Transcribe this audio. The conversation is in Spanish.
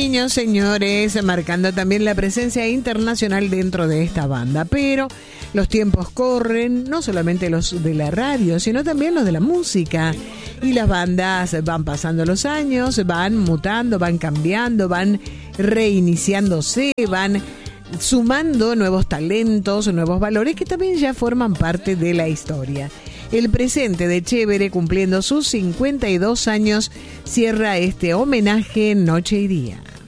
años, señores, marcando también la presencia internacional dentro de esta banda. Pero los tiempos corren, no solamente los de la radio, sino también los de la música. Y las bandas van pasando los años, van mutando, van cambiando, van reiniciándose, van sumando nuevos talentos, nuevos valores que también ya forman parte de la historia. El presente de Chévere, cumpliendo sus 52 años, cierra este homenaje Noche y Día.